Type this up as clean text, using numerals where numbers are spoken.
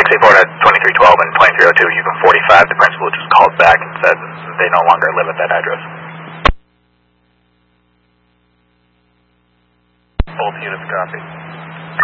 684 at 2312 and 2302, Yukon 45. The principal just called back and said they no longer live at that address. Both units copy.